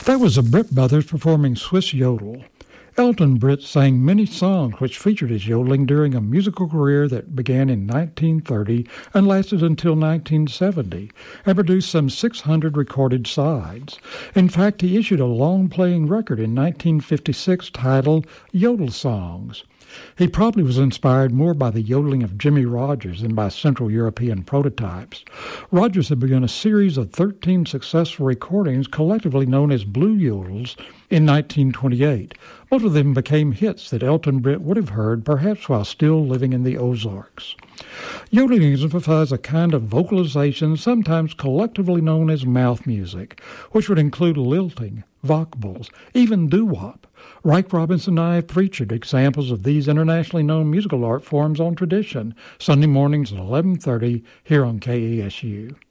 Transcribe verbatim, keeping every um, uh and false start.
That was the Britt Brothers performing Swiss Yodel. Elton Britt sang many songs which featured his yodeling during a musical career that began in nineteen thirty and lasted until nineteen seventy, and produced some six hundred recorded sides. In fact, he issued a long-playing record in nineteen fifty-six titled Yodel Songs. He probably was inspired more by the yodeling of Jimmie Rodgers than by Central European prototypes. Rodgers had begun a series of thirteen successful recordings collectively known as Blue Yodels in nineteen twenty-eight. Most of them became hits that Elton Britt would have heard perhaps while still living in the Ozarks. Yodeling exemplifies a kind of vocalization sometimes collectively known as mouth music, which would include lilting, vocables, even doo-wop. Reich Robinson and I have featured examples of these internationally known musical art forms on Tradition, Sunday mornings at eleven thirty here on K E S U.